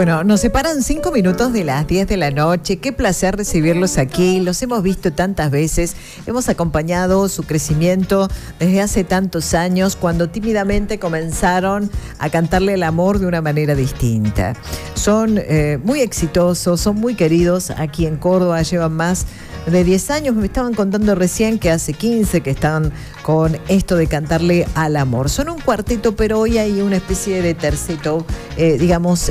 Bueno, nos separan 5 minutos de las 10 de la noche. Qué placer recibirlos aquí. Los hemos visto tantas veces. Hemos acompañado su crecimiento desde hace tantos años, cuando tímidamente comenzaron a cantarle el amor de una manera distinta. Son muy exitosos, son muy queridos aquí en Córdoba. Llevan más de 10 años. Me estaban contando recién que hace 15 que están con esto de cantarle al amor. Son un cuarteto, pero hoy hay una especie de terceto, digamos,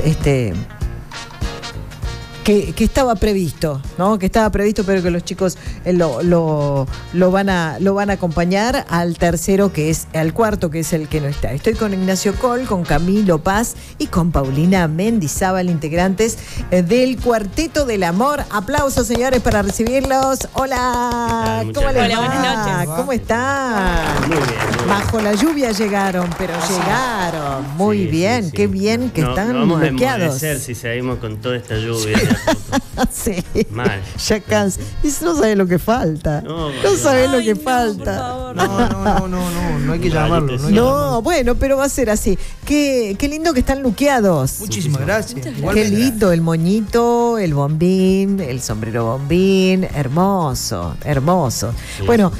que estaba previsto, ¿no? Que estaba previsto, pero que los chicos lo van a acompañar al tercero, que es al cuarto, que es el que no está. Estoy con Ignacio Coll, con Camilo Paz y con Paulina Mendizábal, integrantes del Cuarteto del Amor. Aplausos, señores, para recibirlos. Hola, ¿cómo les va? Hola, buenas noches. ¿Cómo están? Muy bien. Bajo la lluvia llegaron, pero llegaron. Muy bien, qué bien que están vamos bloqueados. A enmudecer si seguimos con toda esta lluvia. Sí, mal. Ya cansa. Y no sabés lo que falta. No sabés lo que falta. No hay que llamarlo. No, bueno, pero va a ser así. Qué lindo que están luqueados. Muchísimas gracias. Qué lindo, el moñito, el bombín, el sombrero bombín. Hermoso, hermoso. Sí. Bueno,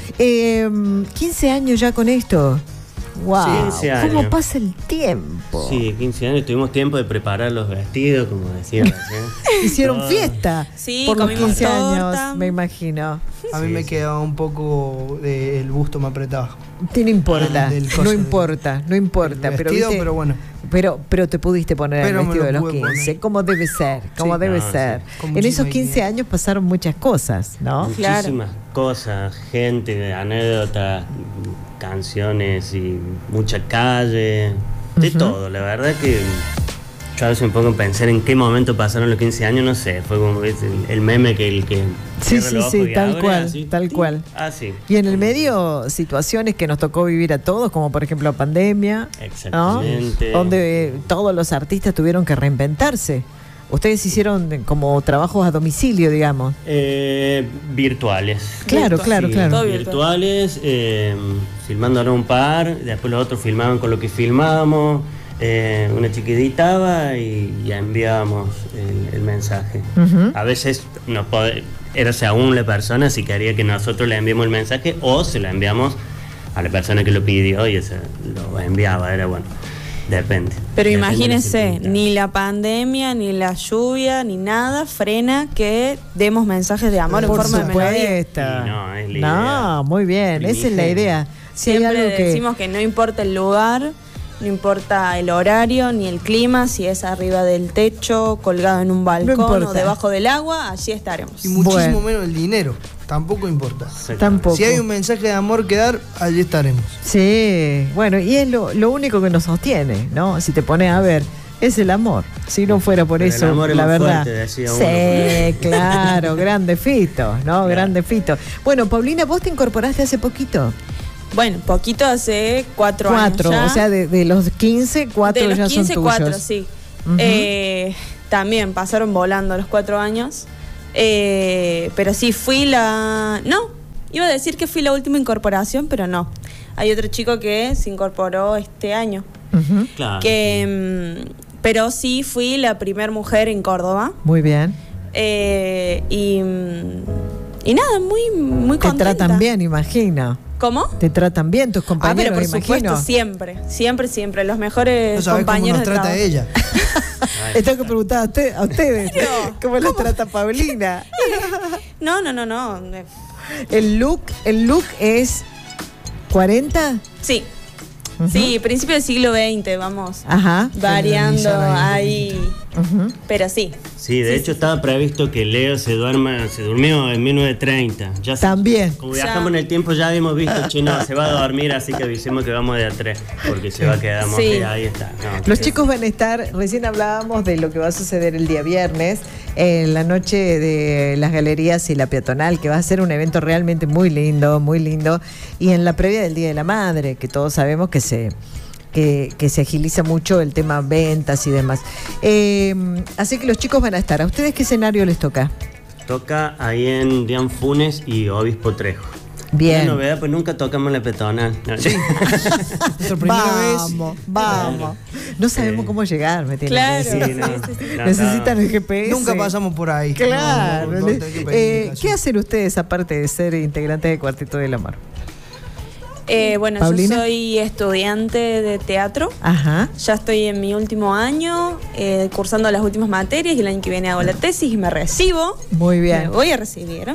15 años ya con esto. Wow, 15 años. ¿Cómo pasa el tiempo? Sí, 15 años. Tuvimos tiempo de preparar los vestidos, como decía recién. Hicieron Todo. fiesta. Sí, por los comimos 15 torta. años, me imagino. A mí me quedaba un poco, el busto me apretaba. No importa, Del coso no del- importa, el pero vestido, ¿viste? pero bueno. Pero te pudiste poner Pero el me vestido lo de los pude 15, poner. como debe ser, como Sí. debe No, ser. sí. Con En esos muchísima 15 dignidad. años pasaron muchas cosas, ¿no? Muchísimas cosas, gente, anécdotas, canciones y mucha calle, de todo. La verdad que yo a veces me pongo a pensar en qué momento pasaron los 15 años, no sé, fue como el meme que el que Sí, cierra sí, los sí, ojos y tal abre, cual, así. tal cual. Así. Y en el medio, situaciones que nos tocó vivir a todos, como por ejemplo la pandemia, ¿no? Exactamente. Donde todos los artistas tuvieron que reinventarse. Ustedes hicieron como trabajos a domicilio, digamos. Virtuales. Claro. Todo virtual. Virtuales, filmando ahora un par, después los otros filmaban con lo que filmábamos, una chica editaba y ya enviábamos el mensaje. Ujú. A veces era según la persona si quería que nosotros le enviemos el mensaje o se lo enviamos a la persona que lo pidió y ese lo enviaba, era bueno, depende. Pero Depende de la imagínese, circunstancia. ni la pandemia, ni la lluvia, ni nada frena que demos mensajes de amor en Por forma de melodía. supuesto. Sí, no, es la No, idea. muy bien, esa es la Primigenia. idea. Si hay Siempre algo que decimos que no importa el lugar, no importa el horario, ni el clima, si es arriba del techo, colgado en un balcón importa. o debajo del agua, allí estaremos. Y muchísimo Bueno. menos el dinero. Tampoco importa. tampoco. Si hay un mensaje de amor que dar, allí estaremos. Sí, bueno, y es lo único que nos sostiene, ¿no? Si te pones a ver, es el amor. Si no fuera por Pero el eso, amor es la más verdad. fuerte, decía Sí, claro, grande Fito, ¿no? Grande Fito. Bueno, Paulina, vos te incorporaste hace poquito. Bueno, poquito, hace 4 años. 4, ya. o sea, de los 15, 4 de los ya 15, son tuyos. 4, sí. Ujú. También pasaron volando los 4 años. Pero sí, No, iba a decir que fui la última incorporación, pero no. Hay otro chico que se incorporó este año. Ujú. Claro. Pero sí fui la primera mujer en Córdoba. Muy bien. Y nada, muy Te contenta. tratan bien, imagino. ¿Cómo? Te tratan bien tus compañeros, pero por imagino. supuesto, siempre. Los mejores No sabés cómo compañeros nos de trata trabajo. ella. Le tengo que preguntar a ustedes cómo les trata Paulina. No. El look es 40. Sí. Sí, principio del siglo XX, vamos. Ajá. Variando Generalizar ahí. Ujú. Pero sí. Sí, de hecho estaba previsto que Leo se durmió en 1930. Ya También. Como viajamos en el tiempo ya habíamos visto, chino, se va a dormir, así que avisemos que vamos de a 3, porque se va a quedar Sí. mojada, ahí está. No, Los sí. chicos van a estar, recién hablábamos de lo que va a suceder el día viernes, en la noche de las galerías y la peatonal, que va a ser un evento realmente muy lindo, y en la previa del Día de la Madre, que todos sabemos que se agiliza mucho el tema ventas y demás. Así que los chicos van a estar. ¿A ustedes qué escenario les toca? Toca ahí en Dian Funes y Obispo Trejo. Bien. Una novedad, pues nunca tocamos la peatonal. No, Sí. Nuestra primera vez. Vamos. No sabemos cómo llegar, me tienen Claro. que decir. Sí, no. No, Necesitan el GPS. Nunca pasamos por ahí. Claro. No, tenés que pedir indicación. ¿Qué hacen ustedes aparte de ser integrantes de Cuarteto del Amor? Bueno, ¿Paulina? yo soy estudiante de teatro. Ajá. Ya estoy en mi último año, cursando las últimas materias y el año que viene hago la tesis y me recibo. Muy bien. Me voy a recibir.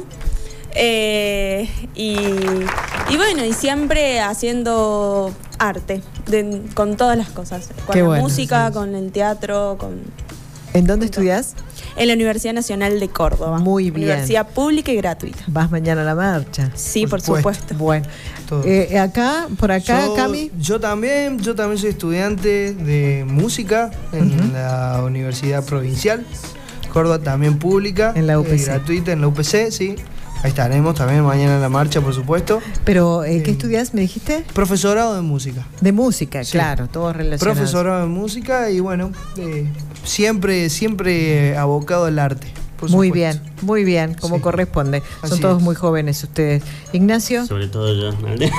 Y bueno, y siempre haciendo arte con todas las cosas. Con Qué la bueno, música, sí. con el teatro, ¿En dónde estudias? en la Universidad Nacional de Córdoba. Muy bien. Universidad pública y gratuita. ¿Vas mañana a la marcha? Sí, Por por supuesto. supuesto. Bueno. Todo. Por acá, Yo- Cami. Yo también soy estudiante de música en la Universidad Provincial, Córdoba también pública, En la UPC. gratuita en la UPC, sí. Ahí estaremos también mañana en la marcha, por supuesto. Pero, ¿qué estudias, me dijiste? Profesorado de música. De música, Sí. claro, todo relacionado. Profesorado de música y bueno, siempre abocado al arte. Por Muy supuesto. muy bien, como Sí. corresponde. Son Así todos es. muy jóvenes ustedes. Ignacio, Sobre todo yo.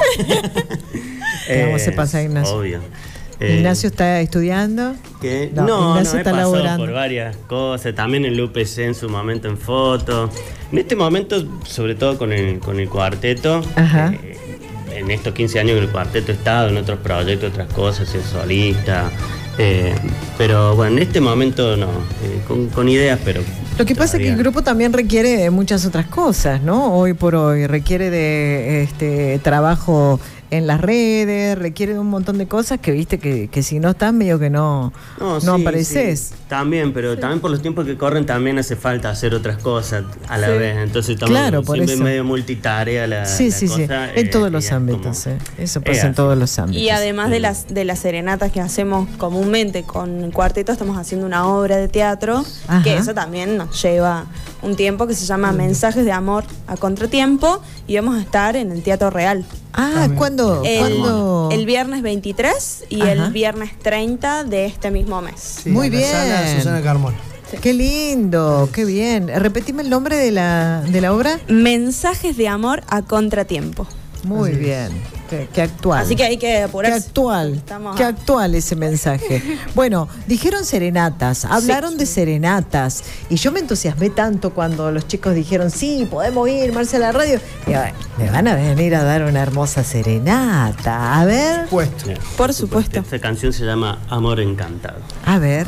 ¿Qué vamos a pasar, Ignacio? Obvio. Ignacio está estudiando. Que No, no, Ignacio he está pasado laburando. por varias cosas, también en el UPC en su momento en foto. En este momento, sobre todo con el cuarteto, Ajá. En estos 15 años que el cuarteto he estado en otros proyectos, otras cosas, ser solista. Pero bueno, en este momento no, con ideas, pero... Lo que pasa es que el todavía grupo también requiere de muchas otras cosas, ¿no? Hoy por hoy requiere de trabajo en las redes, requiere de un montón de cosas que viste que si no estás medio que no sí, apareces. sí, también, pero también por los tiempos que corren también hace falta hacer otras cosas a la Sí. vez. Entonces estamos Claro, por siempre eso. medio multitarea la Sí, sí. cosa, En todos y los es ámbitos, como- Eso es pasa en así. todos los ámbitos. Y además de las serenatas que hacemos comúnmente con el cuarteto, estamos haciendo una obra de teatro, Ajá. que eso también nos lleva un tiempo, que se llama Mensajes de Amor a Contratiempo, y vamos a estar en el Teatro Real. Ah, ¿cuándo? El viernes 23 y Ajá. el viernes 30 de este mismo mes. Sí, Muy en la bien. sala Susana Carmona. Qué lindo, qué bien. Repetime el nombre de la obra. Mensajes de Amor a Contratiempo. Muy Así es. bien. Qué actual. Así que hay que Qué apurarse. actual, Estamos qué actual ese mensaje. Bueno, dijeron serenatas, hablaron de serenatas y yo me entusiasmé tanto cuando los chicos dijeron, sí, podemos ir, Marcia, a la radio. Y, "Ay, me van a venir a dar una hermosa serenata. A ver, Puesto. Bien, Por supuesto. Esta canción se llama Amor Encantado. a ver.